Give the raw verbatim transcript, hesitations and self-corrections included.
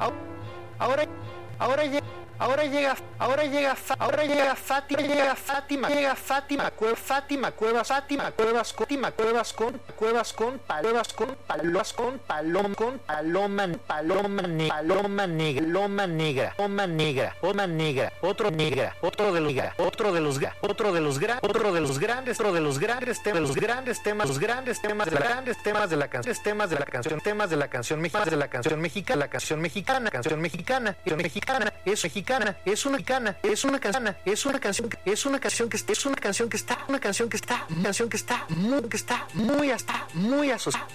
ahora, ahora llega, ahora llega, ahora llega, ahora llega Fátima, llega Fátima, llega Fátima, Cueva, Fátima, Cuevas, Fátima, Cuevas, Fátima, Cuevas con, Cuevas con, Cuevas con, Palomas con, Paloma, con, Paloma, Paloma, Paloma negra, Paloma negra, Paloma negra, Paloma negra, otro negra, otro de los, otro de los, otro de los grandes, otro de los grandes, otro de los grandes temas, los grandes temas, los grandes temas de la, grandes temas de la canción, temas de la canción, temas de la canción mexicana, de la canción mexicana, la canción mexicana, canción mexicana, canción mexicana, es mexicana, es una mexicana, es una canción, es una canción, es una canción que es una canción que está, una canción que está, una canción que está muy, que está muy hasta, muy asociada.